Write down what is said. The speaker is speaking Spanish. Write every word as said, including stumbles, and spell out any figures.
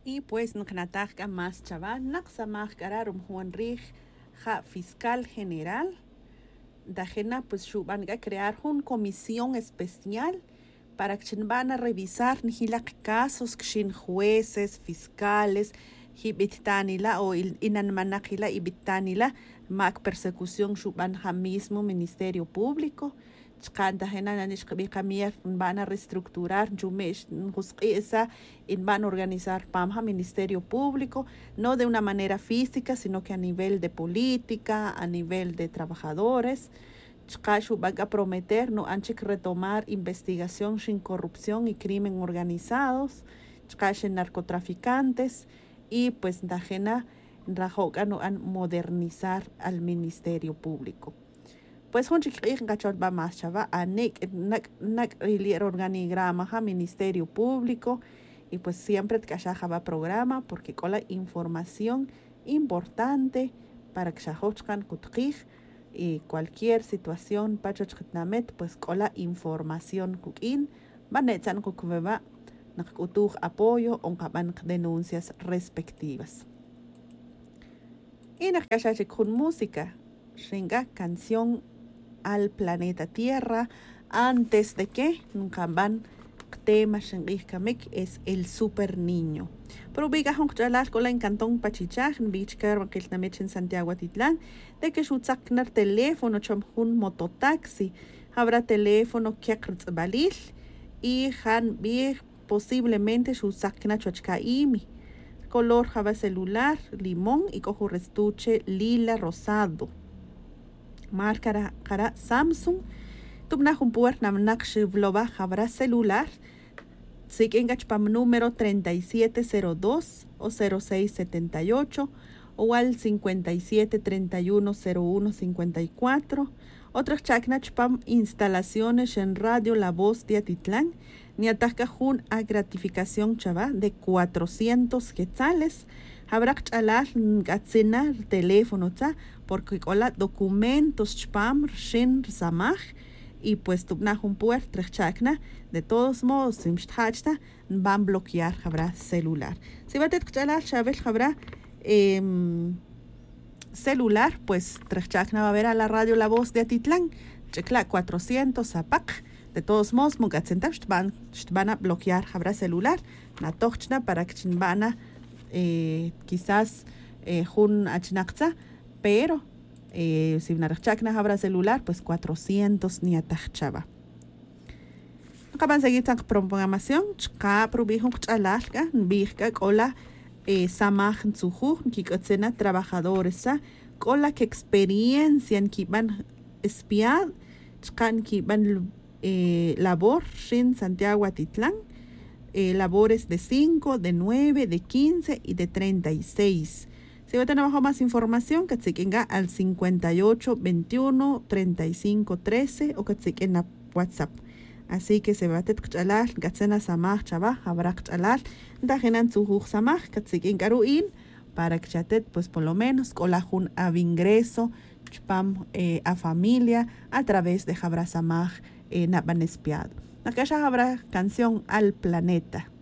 Y pues nuknatajka más chaval, naksamaj kararum Juan Rij, ja fiscal general, dajena pues van a crear una comisión especial para que van a revisar nihilak casos que jueces, fiscales, hibitanila o inanmanakila ibitanila, mak persecución shuban mismo Ministerio Público. Chkanta hena nanish kabikamier van a reestructurar jumesh esa van a organizar pamha Ministerio Público, no de una manera física, sino que a nivel de política, a nivel de trabajadores. Chkashu van a prometer no anchik retomar investigación sin corrupción y crimen organizados, chkash narcotraficantes y pues dajena rajoga no an modernizar al Ministerio Público. Pues un chiquillo gachot va más chava a nek nak nak el organigrama ha Ministerio Público y pues siempre te va programa porque con la información importante para que shahochkan kutkij y cualquier situación pachochknamet pues con la información kukin banetsan kukveba nakutuj apoyo o kaban denuncias respectivas. Y nakashachik con música shinga canción al planeta Tierra antes de que nunca van tema shingikamik es el super niño. Pero biga hong chalar con la encantón pachichaj beach car que el en Santiago Atitlán de que su saknar teléfono chamhun mototaxi habrá teléfono que balil y han bi posiblemente su sakna chochkaimi color java celular limón y cojo restuche lila rosado. Marca cara Samsung tubna humpuer namnak shivlova habrá celular sigengach pam número treinta y siete cero dos o cero seis setenta y ocho o al cincuenta y siete treinta y uno cero uno cincuenta y cuatro. Otros chaknach pam instalaciones en Radio La Voz de Atitlán ni ataca jun a gratificación chava de cuatrocientos quetzales. Habrá que chalar gatzenar teléfono ta porque cola documentos chpam shin samaj y pues tubna un puerto chakna de todos modos simsthachta van bloquear habrá celular. Si va a chalar chavel habrá eh, celular pues chakna va a ver a la Radio La Voz de Atitlán chekla cuatrocientos zapak. De todos modos mugatzenta van van a bloquear habrá celular na tochna para que van a Eh, quizás eh, jun achnakza, pero eh, si narachakna habrá celular, pues cuatrocientos ni atachaba. Acaban de seguir tan programación, chka probijun chalarga, bijka cola eh, samaj tsuju, kikotzena trabajadores, cola que experiencia en kiban espiad, chkan kiban eh, labor shin Santiago Atitlán. Eh, labores de cinco, de nueve, de quince y de treinta y seis. Si va a tener más información, que se quenga al cincuenta y ocho veintiuno treinta y cinco trece o que se quenga WhatsApp. Así que se va a tener que gatzena samaj chava, habrá que chalar, dajenan su juj samaj, que se quenga ruin, para que chatet, pues por lo menos, colajun a ingreso, chpam eh, a familia, a través de Jabra Samaj, eh, naban espiado. Acá ya habrá canción al planeta.